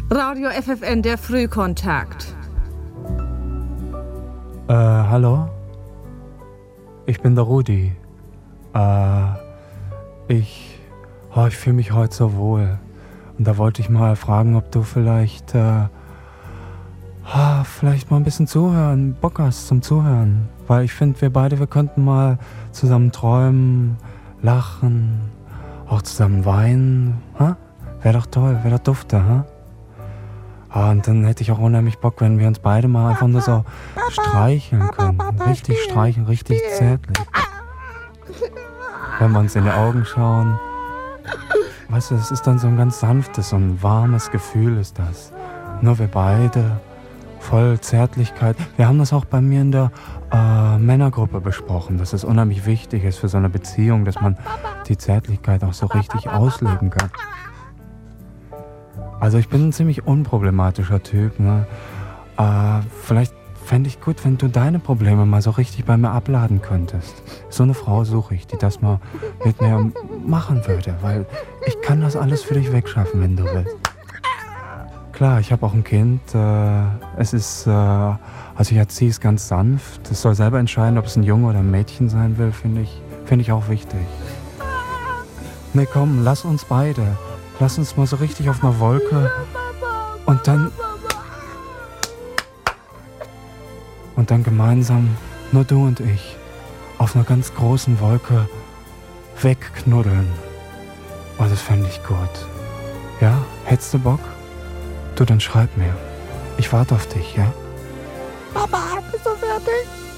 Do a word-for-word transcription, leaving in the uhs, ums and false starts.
Radio F F N, der Frühkontakt. Äh, hallo? Ich bin der Rudi. Äh, ich, oh, ich fühle mich heute so wohl. Und da wollte ich mal fragen, ob du vielleicht, äh, ah, vielleicht mal ein bisschen zuhören, Bock hast zum Zuhören. Weil ich finde, wir beide, wir könnten mal zusammen träumen, lachen, auch zusammen weinen. Ha? Wäre doch toll, wäre doch dufte, ha? Ah, und dann hätte ich auch unheimlich Bock, wenn wir uns beide mal einfach nur so streicheln können. Richtig streicheln, richtig zärtlich. Wenn wir uns in die Augen schauen. Weißt du, es ist dann so ein ganz sanftes, so ein warmes Gefühl ist das. Nur wir beide, voll Zärtlichkeit. Wir haben das auch bei mir in der äh, Männergruppe besprochen, dass es unheimlich wichtig ist für so eine Beziehung, dass man die Zärtlichkeit auch so richtig ausleben kann. Also ich bin ein ziemlich unproblematischer Typ, ne? Äh, vielleicht fände ich gut, wenn du deine Probleme mal so richtig bei mir abladen könntest. So eine Frau suche ich, die das mal mit mir machen würde, weil ich kann das alles für dich wegschaffen, wenn du willst. Klar, ich habe auch ein Kind. Äh, es ist, äh, also ich erziehe es ganz sanft. Es soll selber entscheiden, ob es ein Junge oder ein Mädchen sein will, finde ich, finde ich auch wichtig. Nee, komm, lass uns beide. Lass uns mal so richtig auf einer Wolke und dann und dann gemeinsam, nur du und ich, auf einer ganz großen Wolke wegknuddeln. Oh, das fände ich gut. Ja? Hättest du Bock? Du, dann schreib mir. Ich warte auf dich, ja? Papa, bist du fertig?